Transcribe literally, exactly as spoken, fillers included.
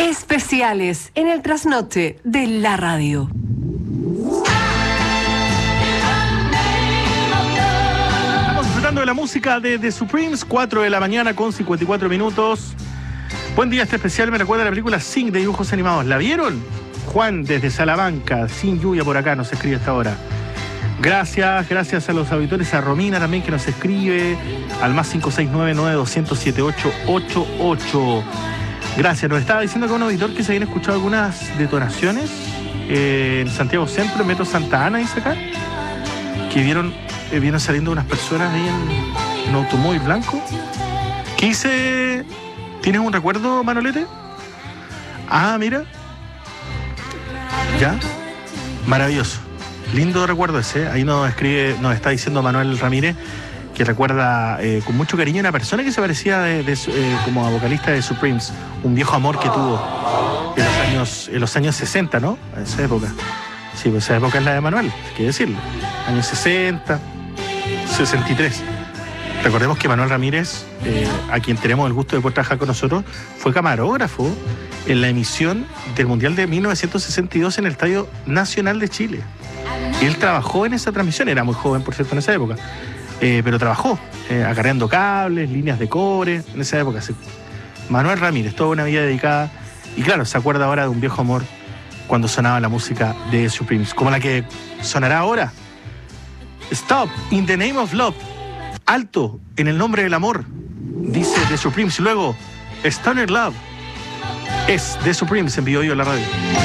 Especiales en el trasnoche de la radio. Estamos disfrutando de la música de The Supremes, cuatro de la mañana con cincuenta y cuatro minutos. Buen día, este especial me recuerda a la película Sing de dibujos animados. ¿La vieron? Juan desde Salamanca, sin lluvia por acá, nos escribe a esta hora. Gracias, gracias a los auditores, a Romina también que nos escribe, al más cinco seis nueve nueve dos cero cero siete ocho ocho ocho. Gracias, nos estaba diciendo que un auditor que se habían escuchado algunas detonaciones eh, en Santiago Centro, en Metro Santa Ana, dice acá, que vieron, eh, vieron saliendo unas personas ahí en, en un automóvil blanco. ¿Qué dice? ¿Tienes un recuerdo, Manolete? Ah, mira. Ya. Maravilloso. Lindo recuerdo ese. Ahí nos escribe, nos está diciendo Manuel Ramírez que recuerda eh, con mucho cariño a una persona que se parecía de, de, eh, como a vocalista de Supremes, un viejo amor que tuvo en los años, en los años sesenta, ¿no? En esa época. Sí, pues esa época es la de Manuel, hay que decirlo. Años sesenta, sesenta y tres. Recordemos que Manuel Ramírez, eh, a quien tenemos el gusto de poder trabajar con nosotros, fue camarógrafo en la emisión del Mundial de mil novecientos sesenta y dos en el Estadio Nacional de Chile. Él trabajó en esa transmisión, era muy joven, por cierto, en esa época, eh, pero trabajó eh, acarreando cables, líneas de cobre, en esa época. Manuel Ramírez, toda una vida dedicada, y claro, se acuerda ahora de un viejo amor cuando sonaba la música de Supremes, como la que sonará ahora. Stop in the name of love. Alto en el nombre del amor, dice The Supremes. Y luego, Stoner Love es The Supremes, envió yo a la radio.